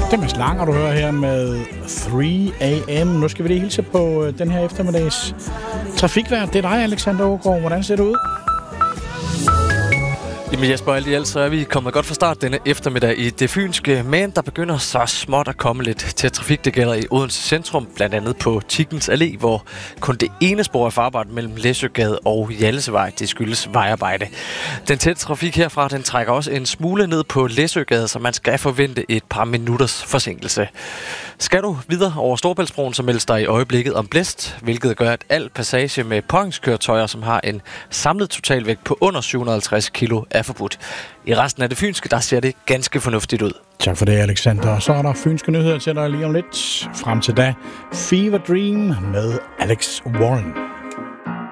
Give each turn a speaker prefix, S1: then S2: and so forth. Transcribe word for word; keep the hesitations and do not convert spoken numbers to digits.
S1: Det er Mads Langer, du hører her med tre a m. Nu skal vi lige hilse på den her eftermiddags trafikvært. Det er dig, Alexander Aagaard. Hvordan ser det ud?
S2: Jamen Jesper, alt i alt, så er vi kommet godt fra start denne eftermiddag i det fynske, men der begynder så småt at komme lidt til trafik. Det gælder i Odense Centrum, blandt andet på Tikens Allé, hvor kun det ene spor er farbart mellem Læsøgade og Hjallesevej. Det skyldes vejarbejde. Den tætte trafik herfra, den trækker også en smule ned på Læsøgade, så man skal forvente et par minutters forsinkelse. Skal du videre over Storebæltsbroen, så meldes der i øjeblikket om blæst, hvilket gør, at al passage med påhængskøretøjer, som har en samlet totalvægt på under syv hundrede og halvtreds kilo, er forbudt. I resten af det fynske, der ser det ganske fornuftigt ud.
S1: Tak for det, Alexander. Så er der fynske nyheder til dig lige om lidt. Frem til da, Fever Dream med Alex Warren.